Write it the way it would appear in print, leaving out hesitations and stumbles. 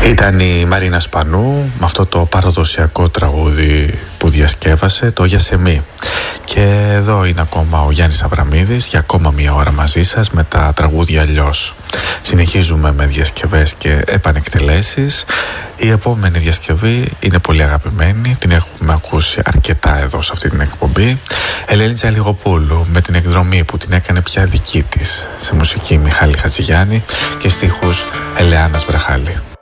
Ήταν η Μαρίνα Σπανού με αυτό το παραδοσιακό τραγούδι που διασκεύασε, το «Γιασεμί». Και εδώ είναι ακόμα ο Γιάννης Αβραμίδης για ακόμα μία ώρα μαζί σας με τα τραγούδια αλλιώς. Συνεχίζουμε με διασκευές και επανεκτελέσεις. Η επόμενη διασκευή είναι πολύ αγαπημένη, την έχουμε ακούσει αρκετά εδώ σε αυτή την εκπομπή. Ελένη Τζαλιγοπούλου με την εκδρομή που την έκανε πια δική της, σε μουσική Μιχάλη Χατζηγιάννη και στίχους Ελεάνας Βραχάλη.